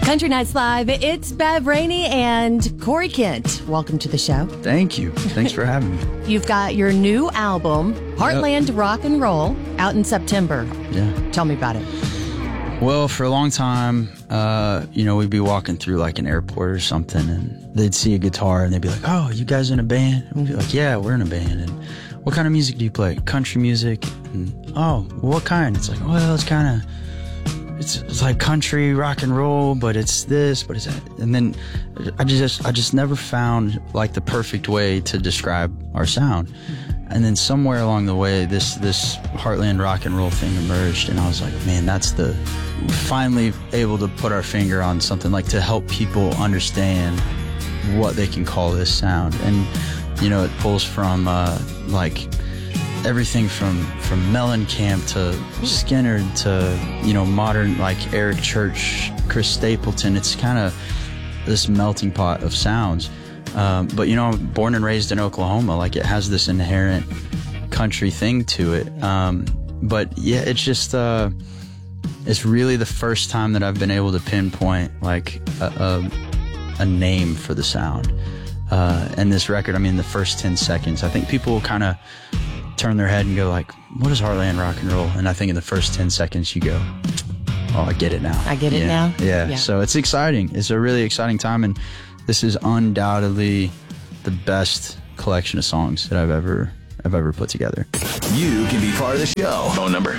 Country Nights Live, it's Bev Rainey and Corey Kent. Welcome to the show. Thank you. Thanks for having me. You've got your new album, Heartland Rock and Roll, out in September. Yeah. Tell me about it. Well, for a long time, we'd be walking through like an airport or something, and they'd see a guitar and they'd be like, "Oh, you guys in a band?" And we'd be like, "Yeah, we're in a band." And what kind of music do you play? Country music. And, "Oh, what kind?" It's like, "Well, it's like country rock and roll, but it's this, but it's that." And then I just never found like the perfect way to describe our sound. And then somewhere along the way, this Heartland rock and roll thing emerged, and I was like, man, finally able to put our finger on something like to help people understand what they can call this sound. And it pulls from like everything from Mellencamp to Skinner to modern like Eric Church, Chris Stapleton. It's kind of this melting pot of sounds. But I'm born and raised in Oklahoma. Like, it has this inherent country thing to it. But yeah, it's just it's really the first time that I've been able to pinpoint like a name for the sound. And this record, I mean, the first 10 seconds, I think people will kind of turn their head and go like, "What is Heartland rock and roll?" And I think in the first 10 seconds you go, "Oh, I get it now." I get it now. Yeah. So it's exciting. It's a really exciting time, and this is undoubtedly the best collection of songs that I've ever put together. You can be part of the show. Phone number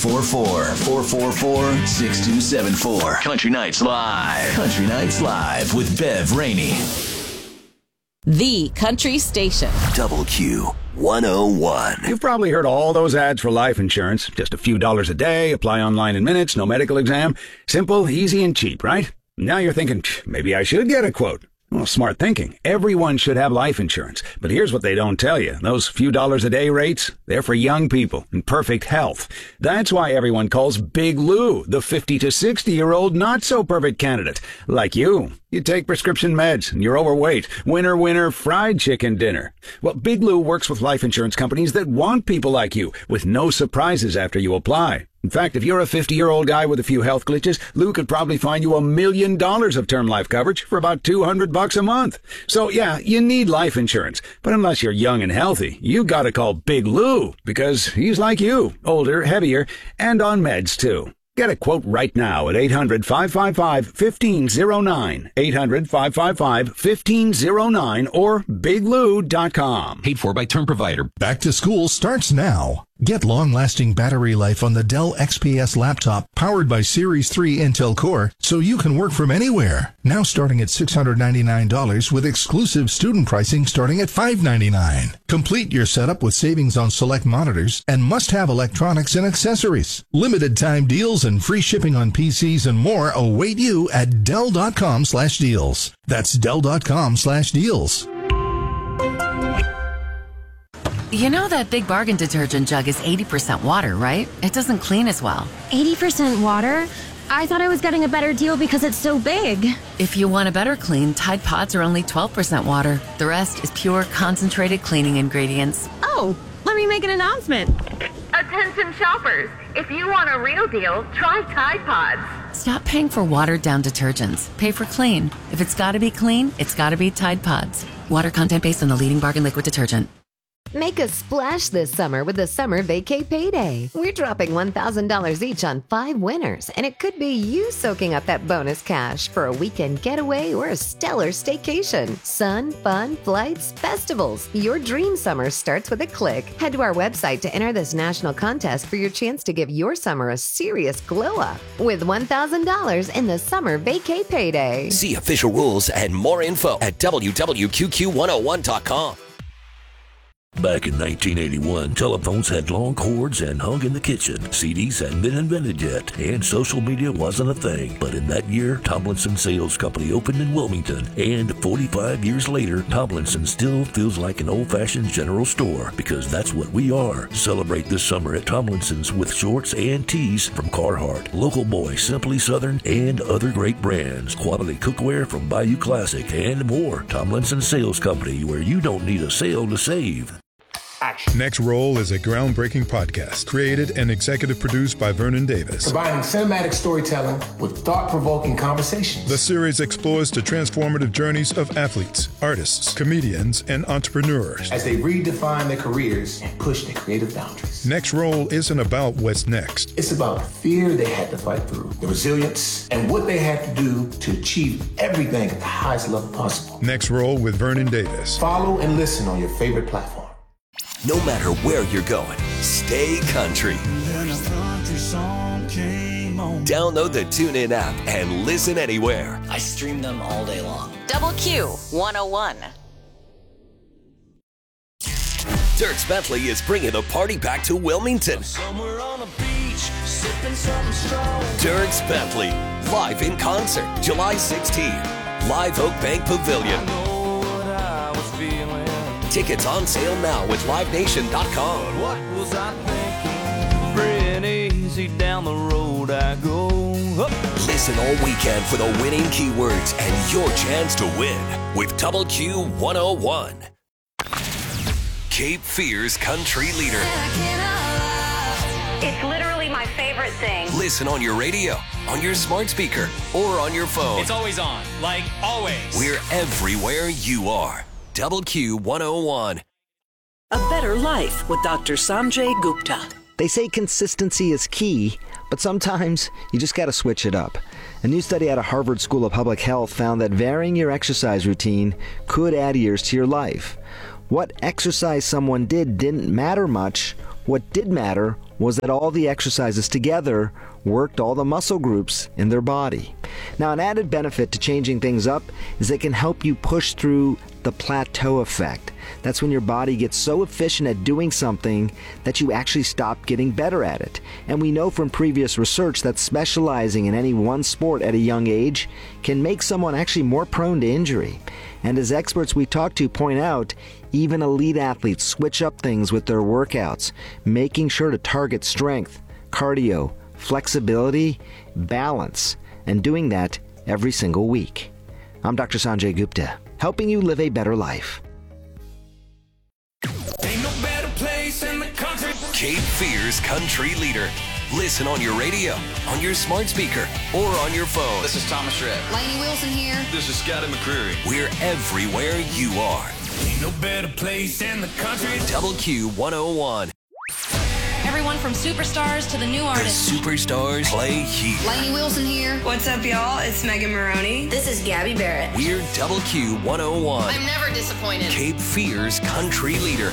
844-444-6274. Country Nights Live. Country Nights Live with Bev Rainey. The Country Station. Double Q 101. You've probably heard all those ads for life insurance. Just a few dollars a day, apply online in minutes, no medical exam. Simple, easy, and cheap, right? Now you're thinking, maybe I should get a quote. Well, smart thinking. Everyone should have life insurance. But here's what they don't tell you. Those few dollars a day rates, they're for young people in perfect health. That's why everyone calls Big Lou the 50 to 60-year-old not-so-perfect candidate. Like you. You take prescription meds and you're overweight. Winner, winner, fried chicken dinner. Well, Big Lou works with life insurance companies that want people like you, with no surprises after you apply. In fact, if you're a 50-year-old guy with a few health glitches, Lou could probably find you $1 million of term life coverage for about $200 a month. So yeah, you need life insurance. But unless you're young and healthy, you gotta call Big Lou, because he's like you, older, heavier, and on meds too. Get a quote right now at 800-555-1509, 800-555-1509, or biglou.com. Paid for by Term Provider. Back to school starts now. Get long-lasting battery life on the Dell XPS laptop powered by Series 3 Intel Core so you can work from anywhere. Now starting at $699 with exclusive student pricing starting at $599. Complete your setup with savings on select monitors and must-have electronics and accessories. Limited time deals and free shipping on PCs and more await you at Dell.com/deals. That's Dell.com/deals. You know that Big Bargain detergent jug is 80% water, right? It doesn't clean as well. 80% water? I thought I was getting a better deal because it's so big. If you want a better clean, Tide Pods are only 12% water. The rest is pure, concentrated cleaning ingredients. Oh, let me make an announcement. Attention shoppers, if you want a real deal, try Tide Pods. Stop paying for watered-down detergents. Pay for clean. If it's gotta be clean, it's gotta be Tide Pods. Water content based on the leading bargain liquid detergent. Make a splash this summer with the Summer Vacay Payday. We're dropping $1,000 each on 5 winners, and it could be you soaking up that bonus cash for a weekend getaway or a stellar staycation. Sun, fun, flights, festivals. Your dream summer starts with a click. Head to our website to enter this national contest for your chance to give your summer a serious glow up with $1,000 in the Summer Vacay Payday. See official rules and more info at www.QQ101.com. Back in 1981, telephones had long cords and hung in the kitchen. CDs hadn't been invented yet, and social media wasn't a thing. But in that year, Tomlinson Sales Company opened in Wilmington, and 45 years later, Tomlinson still feels like an old-fashioned general store, because that's what we are. Celebrate this summer at Tomlinson's with shorts and tees from Carhartt, Local Boy, Simply Southern, and other great brands. Quality cookware from Bayou Classic, and more. Tomlinson Sales Company, where you don't need a sale to save. I action. Next Roll is a groundbreaking podcast created and executive produced by Vernon Davis. Combining cinematic storytelling with thought-provoking conversations. The series explores the transformative journeys of athletes, artists, comedians, and entrepreneurs as they redefine their careers and push their creative boundaries. Next Roll isn't about what's next. It's about the fear they had to fight through, the resilience, and what they had to do to achieve everything at the highest level possible. Next Roll with Vernon Davis. Follow and listen on your favorite platform. No matter where you're going, stay country. Download the TuneIn app and listen anywhere. I stream them all day long. Double Q 101. Dierks Bentley is bringing the party back to Wilmington. Dierks Bentley, live in concert, July 16th, Live Oak Bank Pavilion. Tickets on sale now with LiveNation.com. What was I thinking? Pretty easy down the road I go. Listen all weekend for the winning keywords and your chance to win with Double Q 101. Cape Fear's country leader. It's literally my favorite thing. Listen on your radio, on your smart speaker, or on your phone. It's always on, like always. We're everywhere you are. Double Q 101. A Better Life with Dr. Sanjay Gupta. They say consistency is key, but sometimes you just got to switch it up. A new study out of Harvard School of Public Health found that varying your exercise routine could add years to your life. What exercise someone did didn't matter much. What did matter was that all the exercises together worked all the muscle groups in their body. Now, an added benefit to changing things up is it can help you push through the plateau effect. That's when your body gets so efficient at doing something that you actually stop getting better at it. And we know from previous research that specializing in any one sport at a young age can make someone actually more prone to injury. And as experts we talk to point out, even elite athletes switch up things with their workouts, making sure to target strength, cardio, flexibility, balance, and doing that every single week. I'm Dr. Sanjay Gupta, helping you live a better life. Ain't no better place in the country. Cape Fear's country leader. Listen on your radio, on your smart speaker, or on your phone. This is Thomas Rhett. Lainey Wilson here. This is Scotty McCreery. We're everywhere you are. Ain't no better place in the country. Double Q 101. Everyone from superstars to the new artists. The superstars play here. Lainey Wilson here. What's up, y'all? It's Megan Maroney. This is Gabby Barrett. We're Double Q 101. I'm never disappointed. Cape Fear's country leader.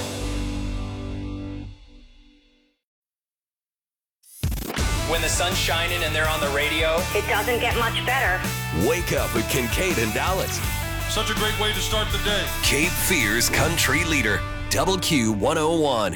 When the sun's shining and they're on the radio, it doesn't get much better. Wake up with Kincaid and Dallas. Such a great way to start the day. Cape Fear's country leader. Double Q 101.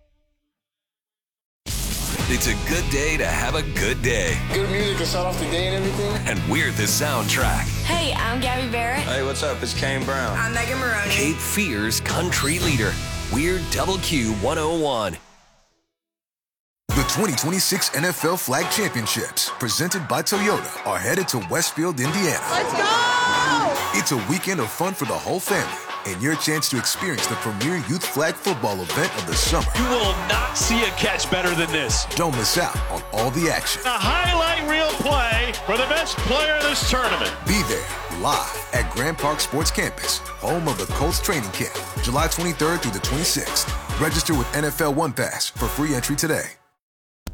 It's a good day to have a good day. Good music to start off the day and everything. And we're the soundtrack. Hey, I'm Gabby Barrett. Hey, what's up? It's Kane Brown. I'm Megan Maroney. Cape Fear's country leader. We're Double Q 101. The 2026 NFL Flag Championships, presented by Toyota, are headed to Westfield, Indiana. Let's go! It's a weekend of fun for the whole family and your chance to experience the premier youth flag football event of the summer. You will not see a catch better than this. Don't miss out on all the action. A highlight reel play for the best player of this tournament. Be there live at Grand Park Sports Campus, home of the Colts training camp, July 23rd through the 26th. Register with NFL One Pass for free entry today.